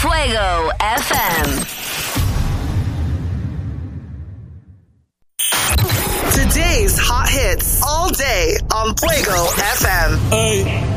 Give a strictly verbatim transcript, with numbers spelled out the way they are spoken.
Fuego F M. Today's hot hits all day on Fuego F M. Hey.